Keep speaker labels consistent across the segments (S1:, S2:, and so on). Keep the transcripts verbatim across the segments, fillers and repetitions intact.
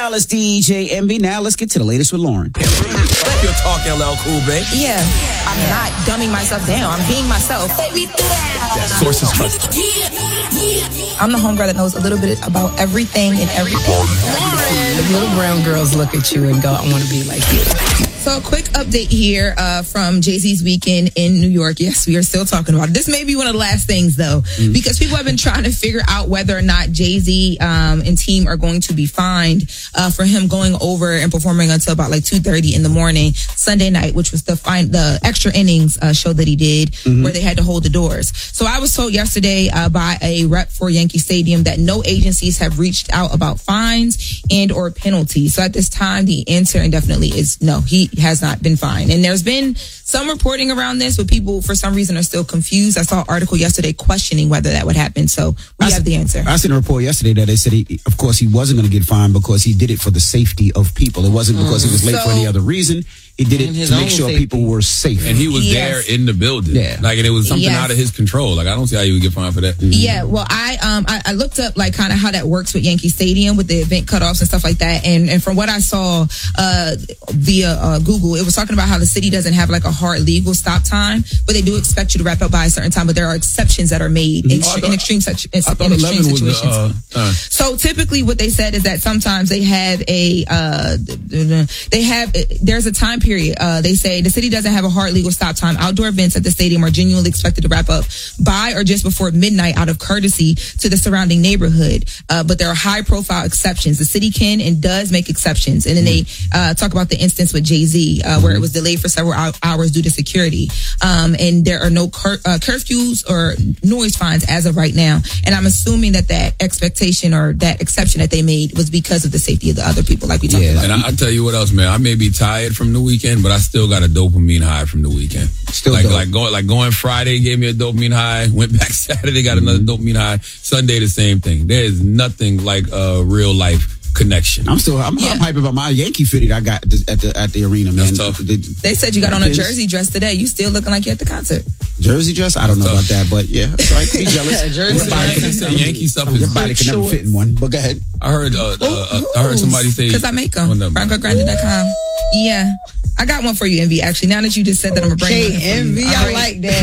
S1: Dallas D J Envy. Now let's get to the latest with Lauren.
S2: You're talking L L Cool, babe.
S3: Yeah, I'm not dumbing myself down. I'm being myself.
S2: That source is trusted.
S3: I'm the homegirl that knows a little bit about everything and everything.
S4: The little brown girls look at you and go, I want to be like you.
S3: So a quick update here uh, from Jay-Z's weekend in New York. Yes, we are still talking about it. This may be one of the last things, though, mm-hmm. because people have been trying to figure out whether or not Jay-Z um, and team are going to be fined uh, for him going over and performing until about like two thirty in the morning Sunday night, which was the fine, the extra innings uh, show that he did, mm-hmm. where they had to hold the doors. So I was told yesterday uh, by a rep for Yankee Stadium that no agencies have reached out about fines and or penalties. So at this time, the answer indefinitely is no. He has not been fined. And there's been some reporting around this, but people for some reason are still confused. I saw an article yesterday questioning whether that would happen. So we I have the answer.
S1: I seen a report yesterday that they said, he, of course, he wasn't going to get fined because he did it for the safety of people. It wasn't because mm. he was late so, for any other reason. He did it to make sure safety. people were safe.
S2: And he was yes. there in the building. Yeah. Like, and it was something yes. out of his control. Like, I don't see how you would get fined for that.
S3: Mm-hmm. Yeah, well, I um I, I looked up, like, kind of how that works with Yankee Stadium with the event cutoffs and stuff like that. And and from what I saw uh via uh, Google, it was talking about how the city doesn't have, like, a hard legal stop time, but they do expect you to wrap up by a certain time. But there are exceptions that are made in, oh, in extreme, such, in, in extreme situations. The, uh, uh. So typically what they said is that sometimes they have a, uh they have, there's a time period. Uh, they say the city doesn't have a hard legal stop time. Outdoor events at the stadium are genuinely expected to wrap up by or just before midnight out of courtesy to the surrounding neighborhood. Uh, but there are high profile exceptions. The city can and does make exceptions. And then they uh, talk about the instance with Jay-Z uh, where it was delayed for several hours due to security. Um, and there are no cur- uh, curfews or noise fines as of right now. And I'm assuming that that expectation or that exception that they made was because of the safety of the other people, like we talked
S2: yeah.
S3: about.
S2: And I, I'll tell you what else, man. I may be tired from the weekend, but I still got a dopamine high from the weekend. Still like dope. like going like going Friday gave me a dopamine high. Went back Saturday, got mm-hmm. another dopamine high. Sunday the same thing. There is nothing like a real life connection.
S1: I'm still I'm, yeah. I'm hyped about my Yankee fitted I got at the at the, at the arena, man.
S2: That's tough.
S3: They, they said you got on a jersey dress today. You still looking like you're at the concert.
S1: Jersey dress? I don't know about that, but yeah, that's right. Be jealous.
S2: yeah, jersey dress. Yankee stuff is
S1: your body can never fit in one. But go ahead.
S2: I heard uh, uh, I heard somebody say
S3: because I make them. Bronco Grande dot com. Yeah. I got one for you, Envy, actually. Now that you just said that, I'm going to bring it.
S4: Okay, Envy, I like that.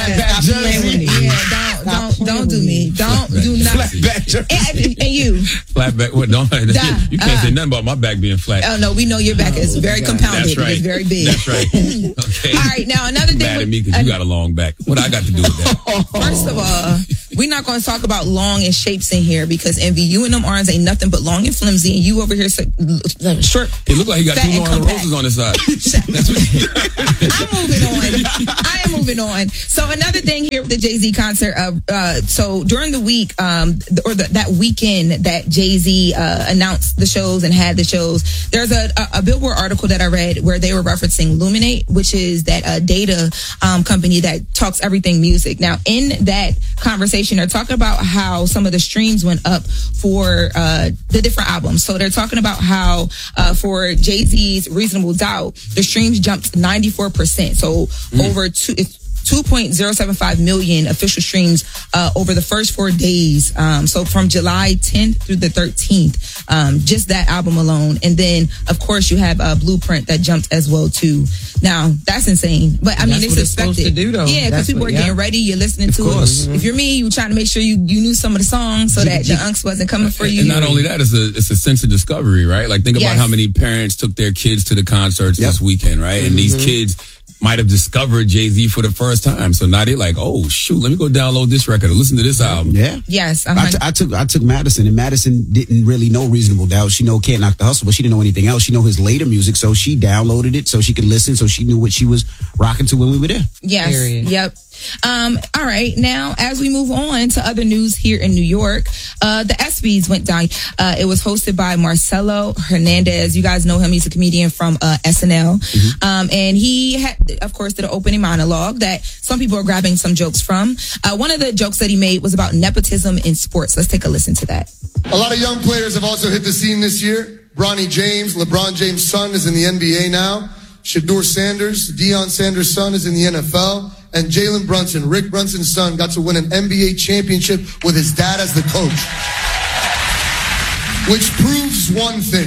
S3: Yeah, yeah don't, don't, don't do me. Don't do nothing. And, and you.
S2: Flat back. What, don't, you can't uh, say nothing about my back being flat.
S3: Oh, no, we know your back is very compounded.
S2: That's right.
S3: It's very big.
S2: That's right. Okay.
S3: All right, now another thing.
S2: Mad at me because you got a long back. What I got to do with that?
S3: First of all, we're not going to talk about long and shapes in here because, Envy, you and them arms ain't nothing but long and flimsy, and you over here so, short.
S2: It look like he got two long roses on his side. That's what
S3: I'm moving on. I am moving on. So another thing here with the Jay-Z concert. Uh, uh, so during the week, um, or the, that weekend that Jay-Z uh, announced the shows and had the shows, there's a, a, a Billboard article that I read where they were referencing Luminate, which is that uh, data um, company that talks everything music. Now, in that conversation, they're talking about how some of the streams went up for uh, the different albums. So they're talking about how uh, for Jay-Z's Reasonable Doubt, the streams jumped ninety-four percent. So mm. over two, two point zero seven five million official streams uh, over the first four days. Um, so from July tenth through the thirteenth, um, just that album alone. And then, of course, you have a uh, Blueprint that jumped as well, too. Now, that's insane. But, I mean,
S4: that's
S3: it's expected.
S4: It's to do, though.
S3: Yeah, because people
S4: what,
S3: are
S4: yeah.
S3: getting ready. You're listening
S1: of
S3: to
S1: course.
S3: it. Mm-hmm. If you're me, you're trying to make sure you, you knew some of the songs so that the unks wasn't coming for you.
S2: And not only that, it's a, it's a sense of discovery, right? Like, think
S3: yes.
S2: about how many parents took their kids to the concerts yep. this weekend, right? Mm-hmm. And these kids might have discovered Jay-Z for the first time. So now they're like, oh, shoot, let me go download this record or listen to this album.
S1: Yeah.
S3: Yes.
S1: Uh-huh. I, t- I took I took Madison, and Madison didn't really know Reasonable Doubt. She know Can't Knock the Hustle, but she didn't know anything else. She know his later music, so she downloaded it so she could listen, so she knew what she was rocking to when we were there.
S3: Yes. Period. Yep. Um, all right. Now, as we move on to other news here in New York, uh, the ESPYs went down. Uh, it was hosted by Marcelo Hernandez. You guys know him. He's a comedian from uh, S N L. Mm-hmm. Um, and he, had, of course, did an opening monologue that some people are grabbing some jokes from. Uh, one of the jokes that he made was about nepotism in sports. Let's take a listen to that.
S5: A lot of young players have also hit the scene this year. Bronny James, LeBron James' son, is in the N B A now. Shedeur Sanders, Deion Sanders' son, is in the N F L. And Jalen Brunson, Rick Brunson's son, got to win an N B A championship with his dad as the coach. Which proves one thing.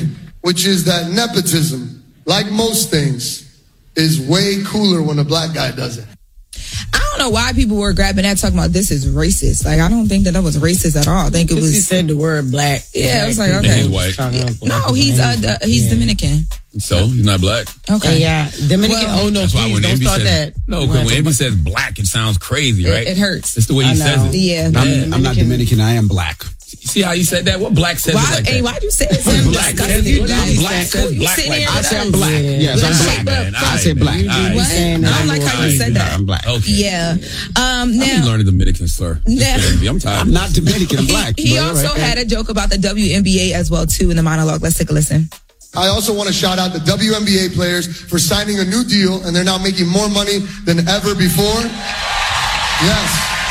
S5: which is that nepotism, like most things, is way cooler when a black guy does it.
S3: I don't know why people were grabbing that, talking about this is racist. Like, I don't think that that was racist at all. I think it was.
S6: He said the word black.
S3: Yeah, it was like, okay.
S2: And he's white.
S3: No, he's uh, uh he's yeah. Dominican.
S2: So he's not black.
S3: Okay.
S6: Yeah, Dominican. Well, oh no,
S2: that's why
S6: please
S2: when
S6: don't
S2: Envy
S6: start
S2: says,
S6: that.
S2: No, because when Envy says black, it sounds crazy, right?
S3: It, it hurts.
S2: It's the way he says it.
S3: Yeah.
S1: I'm,
S3: yeah.
S1: I'm not Dominican. I am black.
S2: See how you said that? What black says
S3: why,
S2: it like
S3: hey,
S2: that?
S3: why'd you say it?
S2: I'm black.
S3: I'm
S2: you
S3: black.
S2: black says black like
S1: I said I'm
S3: us.
S1: black.
S3: Yeah.
S1: Yes, I'm black.
S2: Man.
S1: I said black.
S3: What? I don't like how you said that.
S1: I'm black.
S2: Okay.
S3: Yeah. Um, now,
S2: I'm learning Dominican slur.
S3: Now,
S2: I'm tired.
S1: I'm not Dominican. I'm black.
S3: He, he also right. had a joke about the W N B A as well, too, in the monologue. Let's take a listen.
S5: I also want to shout out the W N B A players for signing a new deal, and they're now making more money than ever before. Yes.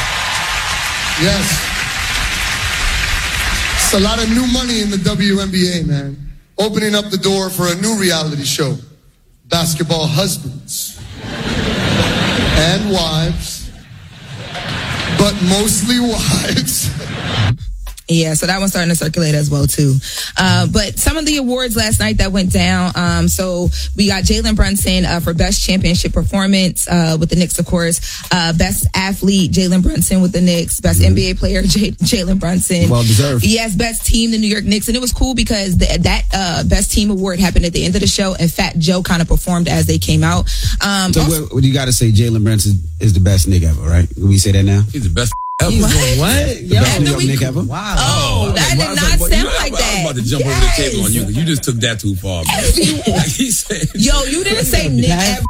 S5: Yes. It's a lot of new money in the W N B A, man. Opening up the door for a new reality show. Basketball husbands. And wives. But mostly wives.
S3: Yeah, so that one's starting to circulate as well, too. Uh, but some of the awards last night that went down. Um, so we got Jalen Brunson uh, for Best Championship Performance uh, with the Knicks, of course. Uh, Best Athlete, Jalen Brunson with the Knicks. Best mm-hmm. N B A Player, J- Jalen Brunson.
S1: Well deserved.
S3: Yes, Best Team, the New York Knicks. And it was cool because the, that uh, Best Team award happened at the end of the show, and Fat Joe kind of performed as they came out. Um,
S1: so also, what, you got to say Jalen Brunson is the best nigga ever, right? Can we say that now?
S2: He's the best.
S6: What? What?
S1: The best New York Nick ever?
S6: Wow.
S3: Oh,
S2: oh
S3: that
S2: like,
S3: did not
S2: like,
S3: sound
S2: you,
S3: like
S2: I,
S3: that.
S2: I was about to jump yes. over the table on you because you just took that too far, man. Like he said,
S3: yo, you didn't say Nick ever.